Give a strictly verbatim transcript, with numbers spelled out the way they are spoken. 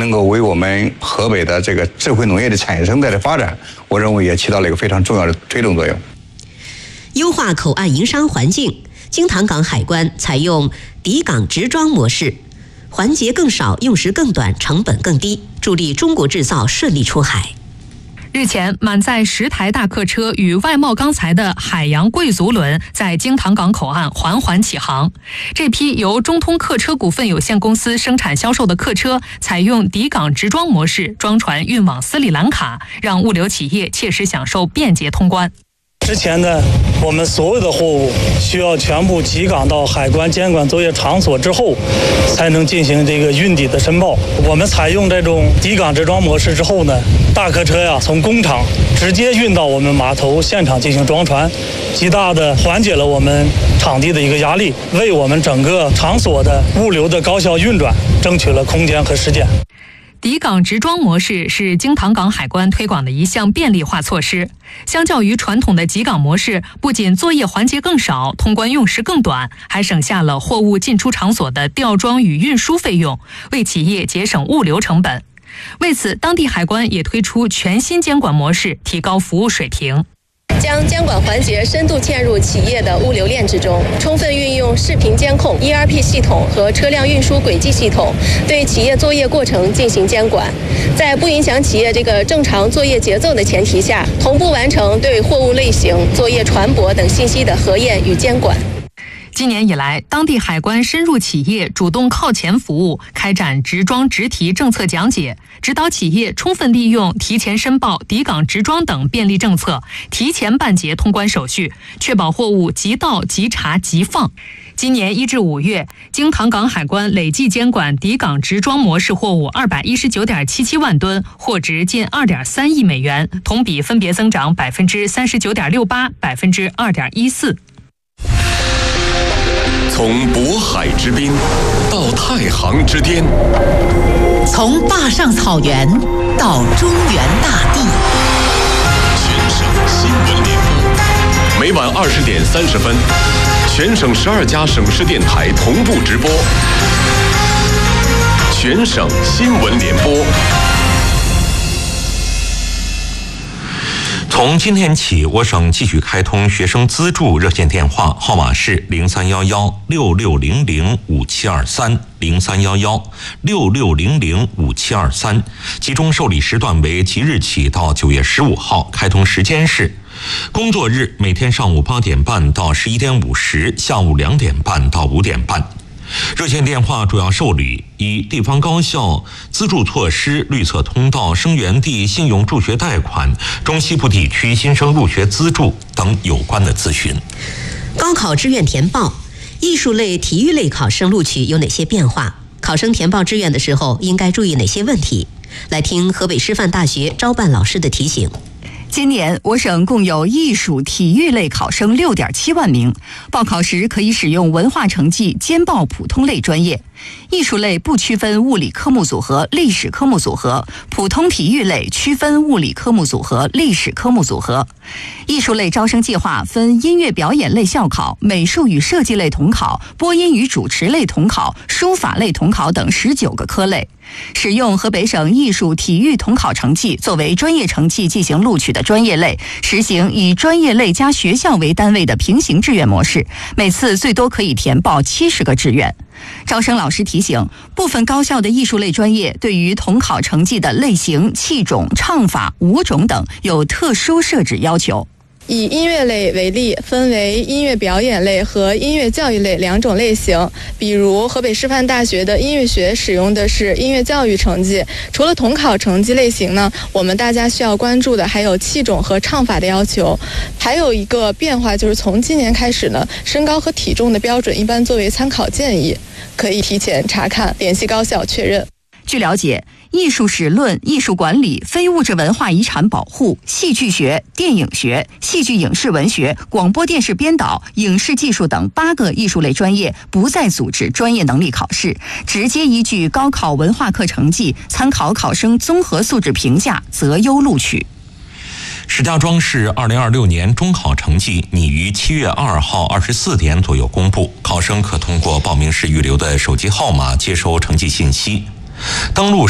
能够为我们河北的这个智慧农业的产业生态的发展，我认为也起到了一个非常重要的推动作用。 优化口岸营商环境，京塘港海关采用抵港直装模式，环节更少，用时更短，成本更低，助力中国制造顺利出海。 日前，满载十台大客车与外贸钢材的海洋贵族轮在京塘港口岸缓缓起航。这批由中通客车股份有限公司生产销售的客车，采用抵港直装模式装船运往斯里兰卡，让物流企业切实享受便捷通关。 之前呢，我们所有的货物需要全部集港到海关监管作业场所之后，才能进行这个运抵的申报。我们采用这种抵港直装模式之后呢，大客车呀从工厂直接运到我们码头现场进行装船，极大的缓解了我们场地的一个压力，为我们整个场所的物流的高效运转争取了空间和时间。 抵港直装模式是京塘港海关推广的一项便利化措施。相较于传统的集港模式，不仅作业环节更少，通关用时更短，还省下了货物进出场所的吊装与运输费用，为企业节省物流成本。为此，当地海关也推出全新监管模式，提高服务水平。 将监管环节深度嵌入企业的物流链之中，充分运用视频监控、E R P 系统和车辆运输轨迹系统，对企业作业过程进行监管，在不影响企业这个正常作业节奏的前提下，同步完成对货物类型、作业船舶等信息的核验与监管。 今年以来，当地海关深入企业，主动靠前服务，开展直装直提政策讲解，指导企业充分利用提前申报、抵港直装等便利政策，提前办结通关手续，确保货物即到即查即放。今年一至五月，京塘港海关累计监管抵港直装模式货物二百一十九点七七万吨，货值近二点三亿美元，同比分别增长百分之三十九点六八、百分之二点一四。 从渤海之滨到太行之巅， 从坝上草原到中原大地， 全省新闻联播，每晚二十点三十分，全省十二家省市电台同步直播。全省新闻联播。 从今天起，我省继续开通学生资助热线电话，号码是零三幺幺六六零零五七二三零三幺幺六六零零五七二三，集中受理时段为即日起到九月十五号，开通时间是工作日每天上午八点半到十一点五十，下午两点半到五点半。热线电话主要受理以地方高校资助措施、绿色通道、生源地信用助学贷款、中西部地区新生入学资助等有关的咨询。 高考志愿填报，艺术类、体育类考生录取有哪些变化？考生填报志愿的时候应该注意哪些问题？来听河北师范大学招办老师的提醒。 今年我省共有艺术、体育类考生 六点七万名，报考时可以使用文化成绩兼报普通类专业。艺术类不区分物理科目组合、历史科目组合，普通体育类区分物理科目组合、历史科目组合。艺术类招生计划分音乐表演类校考、美术与设计类统考、播音与主持类统考、书法类统考等十九个科类。使用河北省艺术体育统考成绩作为专业成绩进行录取的专业类，实行以专业类加学校为单位的平行志愿模式，每次最多可以填报七十个志愿。招生老师提醒，部分高校的艺术类专业对于统考成绩的类型、器种、唱法、舞种等有特殊设置要求。 以音乐类为例，分为音乐表演类和音乐教育类两种类型。比如河北师范大学的音乐学使用的是音乐教育成绩。除了统考成绩类型呢，我们大家需要关注的还有器种和唱法的要求。还有一个变化就是从今年开始呢，身高和体重的标准一般作为参考建议，可以提前查看，联系高校确认。 据了解，艺术史论、艺术管理、非物质文化遗产保护、戏剧学、电影学、戏剧影视文学、广播电视编导、影视技术等八个艺术类专业不再组织专业能力考试，直接依据高考文化课成绩参考考生综合素质评价择优录取。 石家庄市二零二六年中考成绩拟于七月二号二十四点左右公布，考生可通过报名时预留的手机号码接收成绩信息。登录